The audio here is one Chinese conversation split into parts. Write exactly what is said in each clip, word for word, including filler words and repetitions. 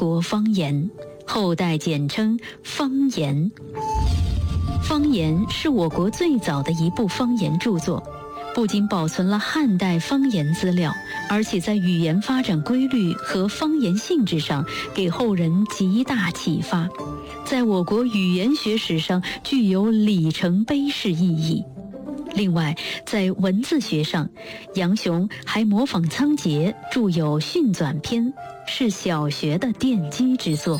国方言，后代简称方言。方言是我国最早的一部方言著作，不仅保存了汉代方言资料，而且在语言发展规律和方言性质上给后人极大启发，在我国语言学史上具有里程碑式意义。另外，在文字学上，杨雄还模仿仓颉著有《训纂篇》，是小学的奠基之作。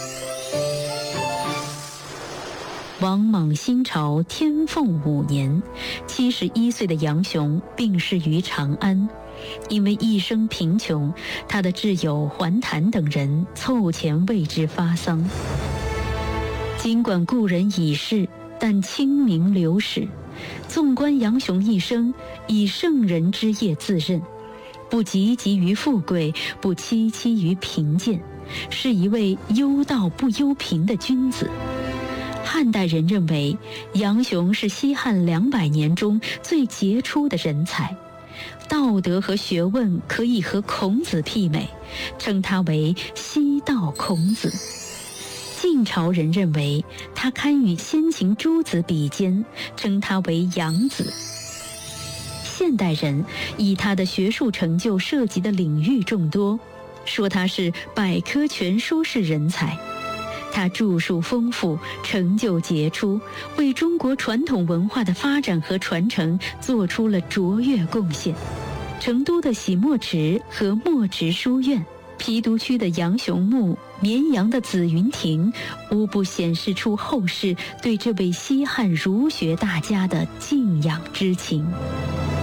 王莽新朝天凤五年，七十一岁的杨雄病逝于长安。因为一生贫穷，他的挚友桓谭等人凑钱为之发丧。尽管故人已逝，但清明流史。纵观杨雄一生，以圣人之业自任，不汲汲于富贵，不戚戚于贫贱，是一位忧道不忧贫的君子。汉代人认为杨雄是西汉两百年中最杰出的人才，道德和学问可以和孔子媲美，称他为西道孔子。晋朝人认为他堪与先秦诸子比肩，称他为杨子。现代人以他的学术成就涉及的领域众多，说他是百科全书式人才。他著述丰富，成就杰出，为中国传统文化的发展和传承做出了卓越贡献。成都的洗墨池和墨池书院，郫都区的杨雄墓，绵阳的紫云亭，无不显示出后世对这位西汉儒学大家的敬仰之情。